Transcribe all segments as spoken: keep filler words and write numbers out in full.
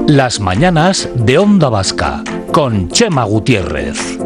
Las mañanas de Onda Vasca, con Chema Gutiérrez.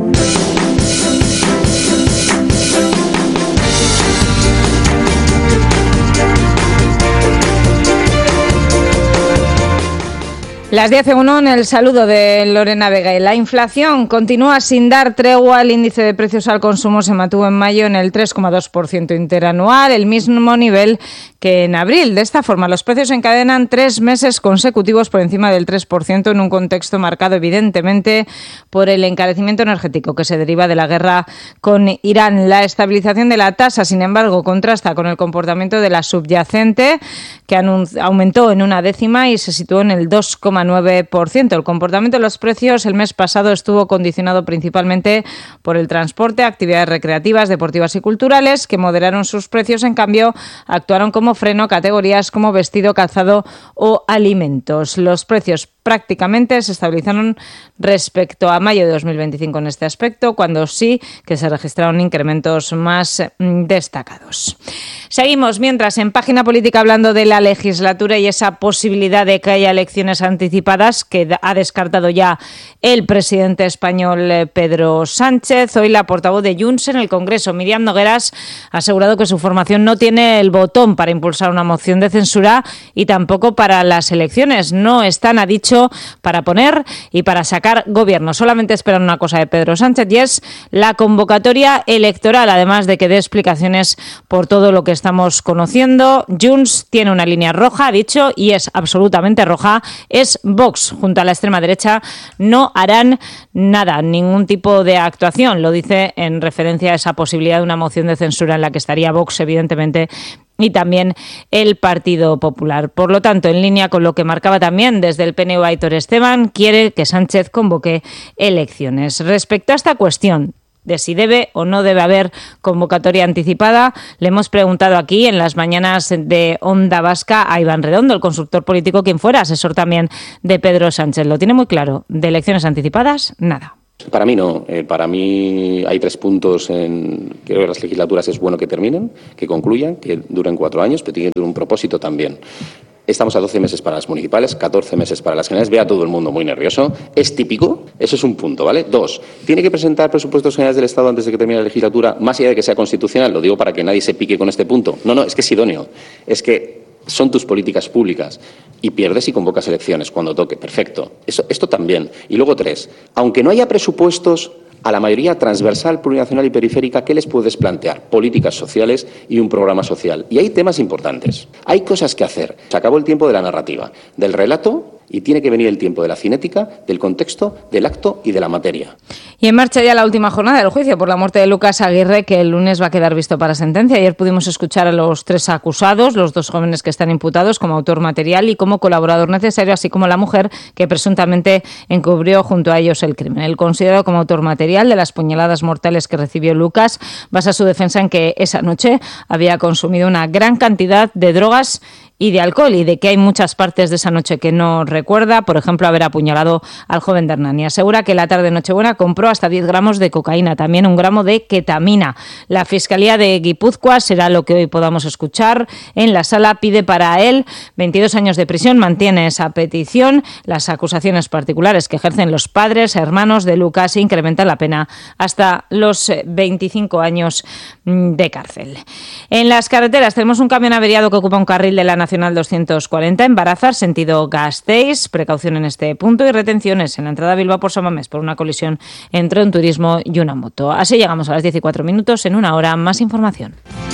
Las diez y uno en el saludo de Lorena Vega. Y la inflación continúa sin dar tregua. El índice de precios al consumo se mantuvo en mayo en el tres coma dos por ciento interanual, el mismo nivel que en abril. De esta forma, los precios encadenan tres meses consecutivos por encima del tres por ciento en un contexto marcado evidentemente por el encarecimiento energético que se deriva de la guerra con Irán. La estabilización de la tasa, sin embargo, contrasta con el comportamiento de la subyacente, que aumentó en una décima y se situó en el dos coma nueve por ciento. El comportamiento de los precios el mes pasado estuvo condicionado principalmente por el transporte, actividades recreativas, deportivas y culturales, que moderaron sus precios. En cambio, actuaron como freno categorías como vestido, calzado o alimentos. Los precios prácticamente se estabilizaron respecto a mayo de dos mil veinticinco en este aspecto, cuando sí que se registraron incrementos más destacados. Seguimos, mientras, en Página Política hablando de la legislatura y esa posibilidad de que haya elecciones anticipadas que ha descartado ya el presidente español Pedro Sánchez. Hoy la portavoz de Junts en el Congreso, Míriam Nogueras, ha asegurado que su formación no tiene el botón para impulsar una moción de censura y tampoco para las elecciones. No están, ha dicho, para poner y para sacar gobierno. Solamente esperan una cosa de Pedro Sánchez y es la convocatoria electoral, además de que dé explicaciones por todo lo que estamos conociendo. Junts tiene una línea roja, ha dicho, y es absolutamente roja, es Vox. Junto a la extrema derecha no harán nada, ningún tipo de actuación. Lo dice en referencia a esa posibilidad de una moción de censura en la que estaría Vox, evidentemente, y también el Partido Popular. Por lo tanto, en línea con lo que marcaba también desde el P N V Aitor Esteban, quiere que Sánchez convoque elecciones. Respecto a esta cuestión de si debe o no debe haber convocatoria anticipada, le hemos preguntado aquí en las mañanas de Onda Vasca a Iván Redondo, el consultor político, quien fuera asesor también de Pedro Sánchez. Lo tiene muy claro. De elecciones anticipadas, nada. Para mí no. Eh, para mí hay tres puntos en que creo que las legislaturas es bueno que terminen, que concluyan, que duren cuatro años, pero tienen un propósito también. Estamos a doce meses para las municipales, catorce meses para las generales. Ve a todo el mundo muy nervioso. Es típico. Eso es un punto, ¿vale? Dos, tiene que presentar presupuestos generales del Estado antes de que termine la legislatura, más allá de que sea constitucional. Lo digo para que nadie se pique con este punto. No, no, es que es idóneo. Es que son tus políticas públicas y pierdes y convocas elecciones cuando toque. Perfecto. Eso, esto también. Y luego tres, aunque no haya presupuestos, a la mayoría transversal, plurinacional y periférica, ¿qué les puedes plantear? Políticas sociales y un programa social. Y hay temas importantes. Hay cosas que hacer. Se acabó el tiempo de la narrativa, del relato, y tiene que venir el tiempo de la cinética, del contexto, del acto y de la materia. Y en marcha ya la última jornada del juicio por la muerte de Lucas Aguirre, que el lunes va a quedar visto para sentencia. Ayer pudimos escuchar a los tres acusados, los dos jóvenes que están imputados como autor material y como colaborador necesario, así como la mujer que presuntamente encubrió junto a ellos el crimen. El considerado como autor material de las puñaladas mortales que recibió Lucas basa su defensa en que esa noche había consumido una gran cantidad de drogas y de alcohol, y de que hay muchas partes de esa noche que no recuerda, por ejemplo, haber apuñalado al joven de Hernani. Asegura que la tarde de Nochebuena compró hasta diez gramos de cocaína, también un gramo de ketamina. La Fiscalía de Guipúzcoa, será lo que hoy podamos escuchar en la sala, pide para él veintidós años de prisión, mantiene esa petición. Las acusaciones particulares que ejercen los padres, hermanos de Lucas, incrementan la pena hasta los veinticinco años de cárcel. En las carreteras tenemos un camión averiado que ocupa un carril de la Nacional doscientos cuarenta en Barazar, sentido Gasteiz. Precaución en este punto y retenciones en la entrada a Bilbao por San Mamés por una colisión entre un turismo y una moto. Así llegamos a las diez y cuatro minutos. En una hora, más información.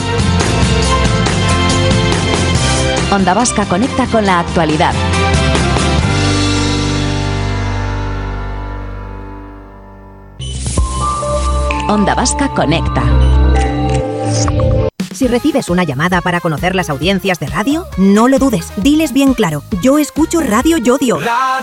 Onda Vasca conecta con la actualidad. Onda Vasca conecta. Si recibes una llamada para conocer las audiencias de radio, no lo dudes. Diles bien claro: yo escucho Radio Yodio.